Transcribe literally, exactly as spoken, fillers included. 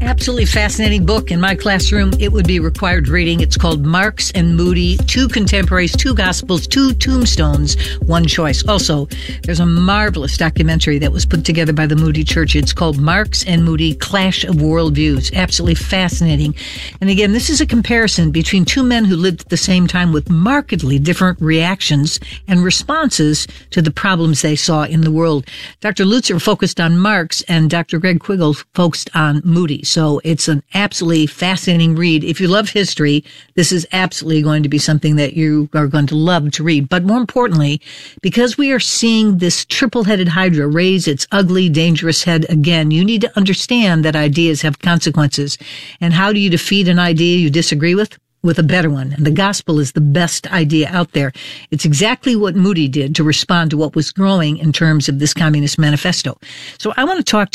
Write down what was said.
Absolutely fascinating book. In my classroom, it would be required reading. It's called Marx and Moody, Two Contemporaries, Two Gospels, Two Tombstones, One Choice. Also, there's a marvelous documentary that was put together by the Moody Church. It's called Marx and Moody, Clash of Worldviews. Absolutely fascinating. And again, this is a comparison between two men who lived at the same time with markedly different reactions and responses to the problems they saw in the world. Doctor Lutzer focused on Marx and Doctor Greg Quiggle focused on Moody. So it's an absolutely fascinating read. If you love history, this is absolutely going to be something that you are going to love to read. But more importantly, because we are seeing this triple-headed hydra raise its ugly, dangerous head again, you need to understand that ideas have consequences. And how do you defeat an idea you disagree with? With a better one. And the gospel is the best idea out there. It's exactly what Moody did to respond to what was growing in terms of this Communist Manifesto. So I want to talk